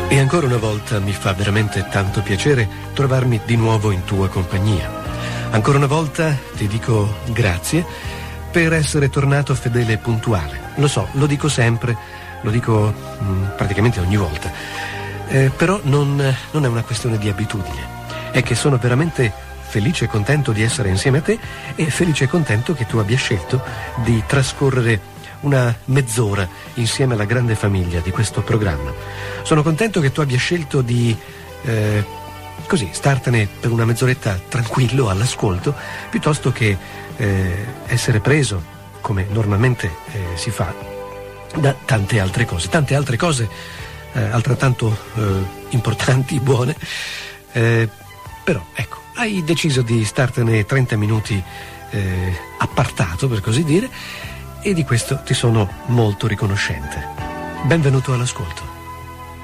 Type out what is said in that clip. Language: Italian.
E ancora una volta mi fa veramente tanto piacere trovarmi di nuovo in tua compagnia. Ancora una volta ti dico grazie per essere tornato fedele e puntuale. Lo so, lo dico sempre, lo dico praticamente ogni volta. Però non è una questione di abitudine. È che sono veramente felice e contento di essere insieme a te e felice e contento che tu abbia scelto di trascorrere una mezz'ora insieme alla grande famiglia di questo programma. Sono contento che tu abbia scelto di così startene per una mezz'oretta tranquillo all'ascolto, piuttosto che essere preso, come normalmente si fa, da tante altre cose altrettanto importanti, buone, però ecco, hai deciso di startene 30 minuti appartato, per così dire, e di questo ti sono molto riconoscente. Benvenuto all'ascolto.